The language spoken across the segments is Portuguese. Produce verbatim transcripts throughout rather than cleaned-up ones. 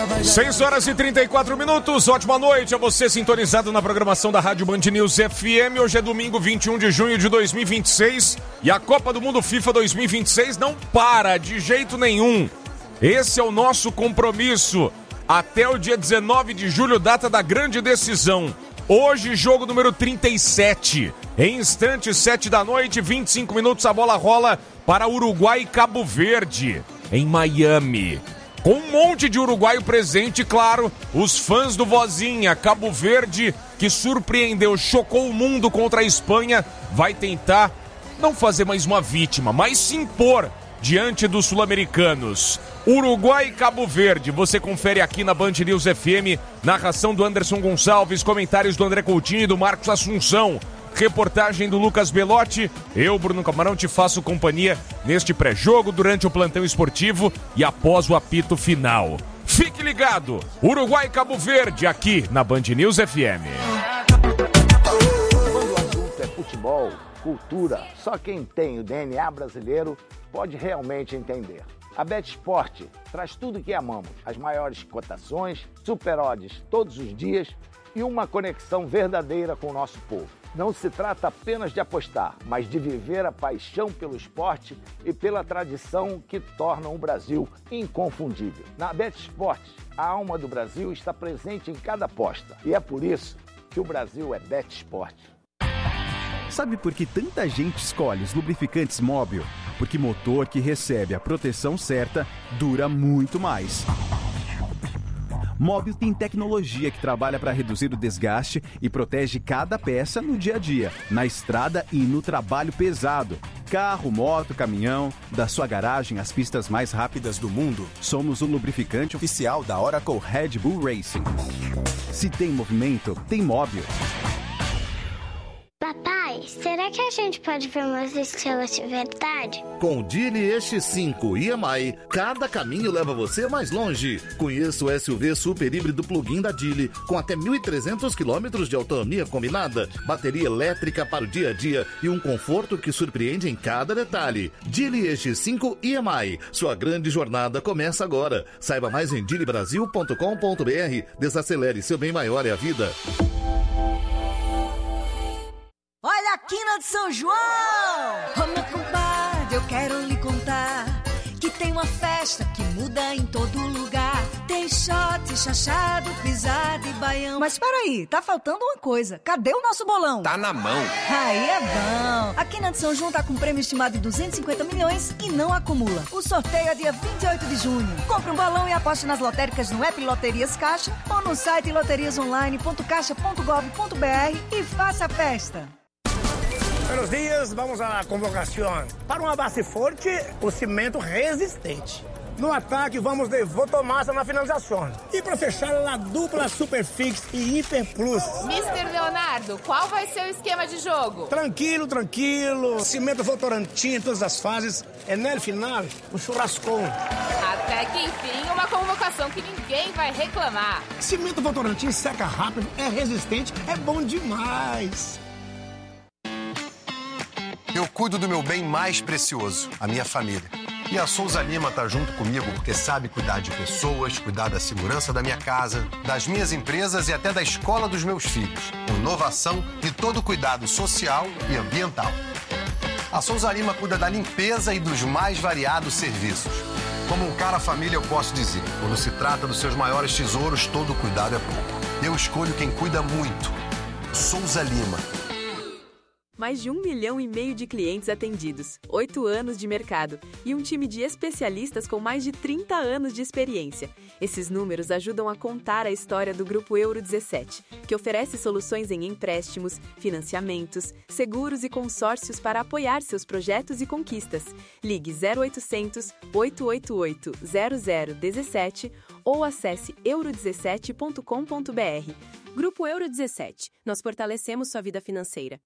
seis horas e trinta e quatro minutos, ótima noite a você sintonizado na programação da Rádio Band News F M. Hoje é domingo, vinte e um de junho de dois mil e vinte e seis e a Copa do Mundo FIFA dois mil e vinte e seis não para de jeito nenhum. Esse é o nosso compromisso até o dia dezenove de julho, data da grande decisão. Hoje, jogo número trinta e sete. Em instantes, sete da noite, vinte e cinco minutos, a bola rola para Uruguai e Cabo Verde, em Miami. Com um monte de uruguaio presente, claro, os fãs do Vozinha. Cabo Verde, que surpreendeu, chocou o mundo contra a Espanha, vai tentar não fazer mais uma vítima, mas se impor diante dos sul-americanos. Uruguai e Cabo Verde, você confere aqui na Band News F M, narração do Anderson Gonçalves, comentários do André Coutinho e do Marcos Assunção. Reportagem do Lucas Belotti. Eu, Bruno Camarão, te faço companhia neste pré-jogo, durante o plantão esportivo e após o apito final. Fique ligado, Uruguai e Cabo Verde, aqui na Band News F M. Quando o assunto é futebol, cultura, só quem tem o D N A brasileiro pode realmente entender. A BetSport traz tudo que amamos, as maiores cotações, super odds todos os dias e uma conexão verdadeira com o nosso povo. Não se trata apenas de apostar, mas de viver a paixão pelo esporte e pela tradição que tornam o Brasil inconfundível. Na BetSport, a alma do Brasil está presente em cada aposta. E é por isso que o Brasil é BetSport. Sabe por que tanta gente escolhe os lubrificantes Móbil? Porque motor que recebe a proteção certa dura muito mais. Móbil tem tecnologia que trabalha para reduzir o desgaste e protege cada peça no dia a dia, na estrada e no trabalho pesado. Carro, moto, caminhão, da sua garagem às pistas mais rápidas do mundo, somos o lubrificante oficial da Oracle Red Bull Racing. Se tem movimento, tem Móbil. Papai, será que a gente pode ver umas estrelas de verdade? Com o Geely E X cinco e M I, cada caminho leva você mais longe. Conheça o S U V super híbrido plug-in da Geely, com até mil e trezentos quilômetros de autonomia combinada, bateria elétrica para o dia a dia e um conforto que surpreende em cada detalhe. Geely E X cinco e M I, sua grande jornada começa agora. Saiba mais em geely brasil ponto com ponto b r. Desacelere, seu bem maior é a vida. Olha a quina de São João! Ô meu compadre, eu quero lhe contar que tem uma festa que muda em todo lugar. Tem shot, chachado, pisada e baião. Mas peraí, tá faltando uma coisa. Cadê o nosso bolão? Tá na mão. Aí é bom. A quina de São João tá com um prêmio estimado de duzentos e cinquenta milhões e não acumula. O sorteio é dia vinte e oito de junho. Compre um balão e aposte nas lotéricas no app Loterias Caixa ou no site loterias online ponto caixa ponto gov ponto b r e faça a festa. Buenos dias, vamos à convocação. Para uma base forte, o cimento resistente. No ataque, vamos de Votomassa na finalização. E para fechar, a dupla Superfix e Hiper Plus. mister Leonardo, qual vai ser o esquema de jogo? Tranquilo, tranquilo. Cimento Votorantim em todas as fases. É no final, um churrascão. Até que enfim, uma convocação que ninguém vai reclamar. Cimento Votorantim seca rápido, é resistente, é bom demais. Eu cuido do meu bem mais precioso, a minha família. E a Souza Lima tá junto comigo porque sabe cuidar de pessoas, cuidar da segurança da minha casa, das minhas empresas e até da escola dos meus filhos. Inovação e todo cuidado social e ambiental. A Souza Lima cuida da limpeza e dos mais variados serviços. Como um cara família, eu posso dizer, quando se trata dos seus maiores tesouros, todo cuidado é pouco. Eu escolho quem cuida muito. Souza Lima. Mais de um milhão e meio de clientes atendidos, oito anos de mercado e um time de especialistas com mais de trinta anos de experiência. Esses números ajudam a contar a história do Grupo Euro dezessete, que oferece soluções em empréstimos, financiamentos, seguros e consórcios para apoiar seus projetos e conquistas. Ligue zero oitocentos, oito oito oito, zero zero um sete ou acesse euro dezessete ponto com ponto b r. Grupo Euro dezessete. Nós fortalecemos sua vida financeira.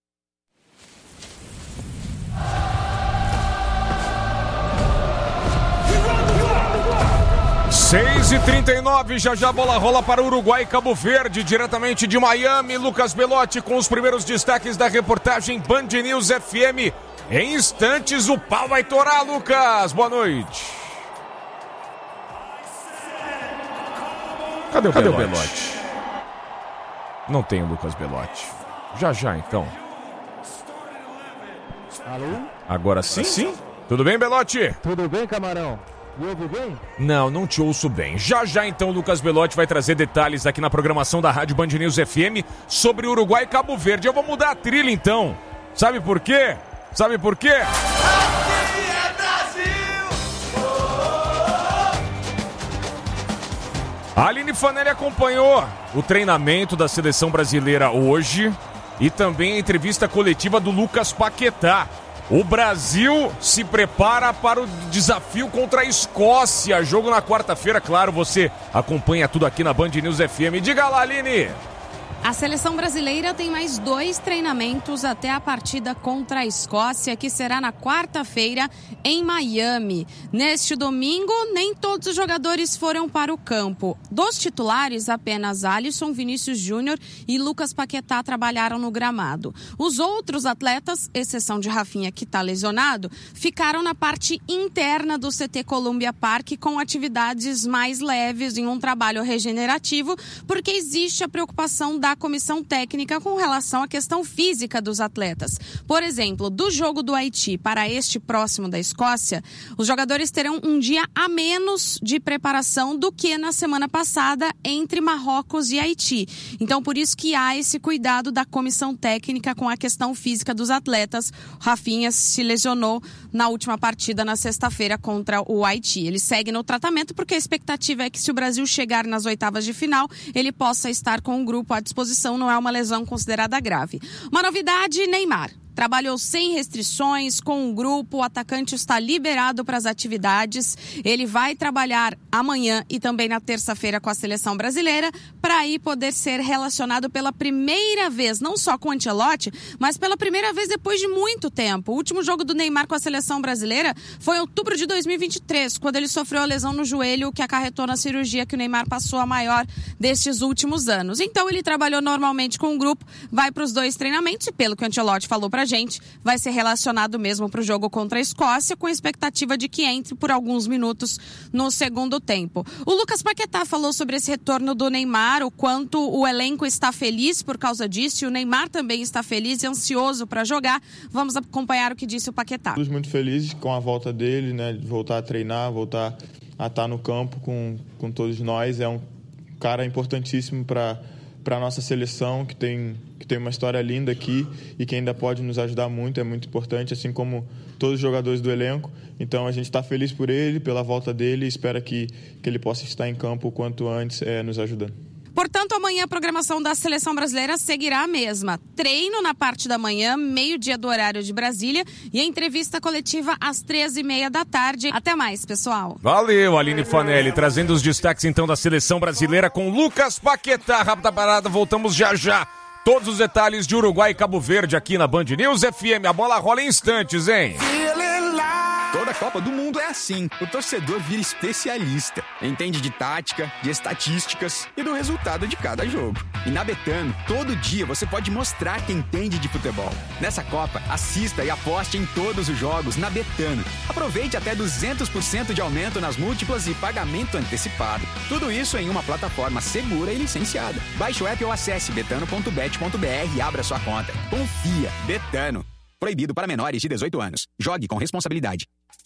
seis e trinta e nove, já já a bola rola para Uruguai e Cabo Verde, diretamente de Miami. Lucas Belotti com os primeiros destaques da reportagem Band News F M. Em instantes o pau vai torar, Lucas. Boa noite. Cadê o Cadê Belotti? o Belotti? Não tem o Lucas Belotti. Já já, então. Alô? Agora sim? Sim? Tudo bem, Belotti? Tudo bem, Camarão? Me ouve bem? Não, não te ouço bem. Já já, então, o Lucas Belotti vai trazer detalhes aqui na programação da Rádio Band News F M sobre Uruguai e Cabo Verde. Eu vou mudar a trilha, então. Sabe por quê? Sabe por quê? A Aline Fanelli acompanhou o treinamento da seleção brasileira hoje e também a entrevista coletiva do Lucas Paquetá. O Brasil se prepara para o desafio contra a Escócia. Jogo na quarta-feira, claro, você acompanha tudo aqui na Band News F M. Diga lá, Aline! A seleção brasileira tem mais dois treinamentos até a partida contra a Escócia, que será na quarta-feira em Miami. Neste domingo, nem todos os jogadores foram para o campo. Dos titulares, apenas Alisson, Vinícius Júnior e Lucas Paquetá trabalharam no gramado. Os outros atletas, exceção de Rafinha, que está lesionado, ficaram na parte interna do C T Columbia Park com atividades mais leves em um trabalho regenerativo, porque existe a preocupação da comissão técnica com relação à questão física dos atletas. Por exemplo, do jogo do Haiti para este próximo da Escócia, os jogadores terão um dia a menos de preparação do que na semana passada entre Marrocos e Haiti. Então, por isso que há esse cuidado da comissão técnica com a questão física dos atletas. Rafinha se lesionou na última partida na sexta-feira contra o Haiti. Ele segue no tratamento porque a expectativa é que, se o Brasil chegar nas oitavas de final, ele possa estar com o grupo à disposição. Não é uma lesão considerada grave. Uma novidade, Neymar. Trabalhou sem restrições com o grupo, o atacante está liberado para as atividades. Ele vai trabalhar amanhã e também na terça-feira com a seleção brasileira para aí poder ser relacionado pela primeira vez, não só com o Ancelotti, mas pela primeira vez depois de muito tempo. O último jogo do Neymar com a seleção brasileira foi em outubro de dois mil e vinte e três, quando ele sofreu a lesão no joelho que acarretou na cirurgia que o Neymar passou a maior destes últimos anos. Então ele trabalhou normalmente com o grupo, vai para os dois treinamentos e, pelo que o Ancelotti falou para gente, vai ser relacionado mesmo para o jogo contra a Escócia, com a expectativa de que entre por alguns minutos no segundo tempo. O Lucas Paquetá falou sobre esse retorno do Neymar, o quanto o elenco está feliz por causa disso, e o Neymar também está feliz e ansioso para jogar. Vamos acompanhar o que disse o Paquetá. Todos muito felizes com a volta dele, né, de voltar a treinar, voltar a estar no campo com, com todos nós. É um cara importantíssimo para para a nossa seleção, que tem, que tem uma história linda aqui e que ainda pode nos ajudar muito, é muito importante, assim como todos os jogadores do elenco. Então a gente está feliz por ele, pela volta dele, e espera que, que ele possa estar em campo o quanto antes, é, nos ajudando. Portanto, amanhã a programação da seleção brasileira seguirá a mesma. Treino na parte da manhã, meio-dia do horário de Brasília, e a entrevista coletiva às treze e meia da tarde. Até mais, pessoal. Valeu, Aline Fanelli, trazendo os destaques então da seleção brasileira com Lucas Paquetá. Rápida parada, voltamos já já. Todos os detalhes de Uruguai e Cabo Verde aqui na Band News F M. A bola rola em instantes, hein? Toda Copa do Mundo é assim. O torcedor vira especialista. Entende de tática, de estatísticas e do resultado de cada jogo. E na Betano, todo dia você pode mostrar que entende de futebol. Nessa Copa, assista e aposte em todos os jogos na Betano. Aproveite até duzentos por cento de aumento nas múltiplas e pagamento antecipado. Tudo isso em uma plataforma segura e licenciada. Baixe o app ou acesse betano ponto bet ponto b r e abra sua conta. Confia. Betano. Proibido para menores de dezoito anos. Jogue com responsabilidade.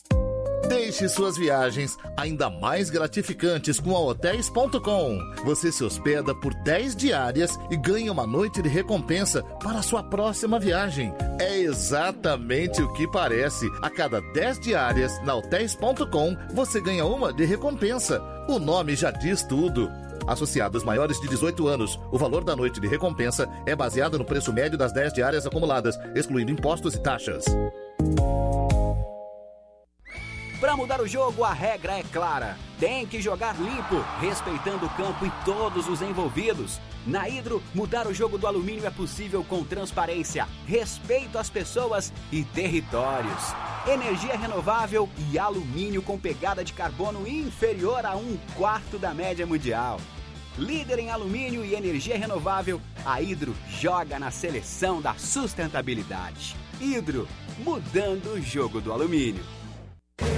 Deixe suas viagens ainda mais gratificantes com a hotéis ponto com. Você se hospeda por dez diárias e ganha uma noite de recompensa para a sua próxima viagem. É exatamente o que parece. A cada dez diárias na hotéis ponto com, você ganha uma de recompensa. O nome já diz tudo. Associados maiores de dezoito anos, o valor da noite de recompensa é baseado no preço médio das dez diárias acumuladas, excluindo impostos e taxas. Para mudar o jogo, a regra é clara. Tem que jogar limpo, respeitando o campo e todos os envolvidos. Na Hidro, mudar o jogo do alumínio é possível com transparência, respeito às pessoas e territórios. Energia renovável e alumínio com pegada de carbono inferior a um quarto da média mundial. Líder em alumínio e energia renovável, a Hidro joga na seleção da sustentabilidade. Hidro, mudando o jogo do alumínio.